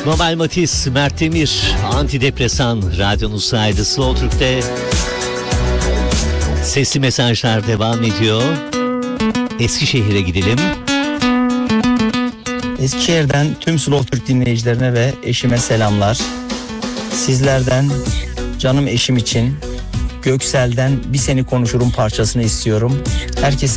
Mobile Matiz, Mert Demir, antidepresan radyonuzaydı. Slow Türk'te sesli mesajlar devam ediyor. Eskişehir'e gidelim. Eskişehir'den tüm Slow Türk dinleyicilerine ve eşime selamlar. Sizlerden canım eşim için Göksel'den Bir Seni Konuşurum parçasını istiyorum. Herkese